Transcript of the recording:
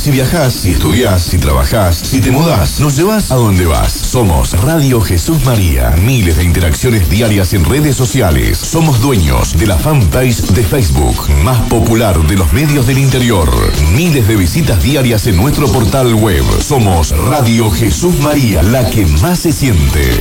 Si viajás, si estudiás, si trabajás, si te mudás, nos llevás a donde vas. Somos Radio Jesús María. Miles de interacciones diarias en redes sociales. Somos dueños de la fanpage de Facebook más popular de los medios del interior. Miles de visitas diarias en nuestro portal web. Somos Radio Jesús María, la que más se siente.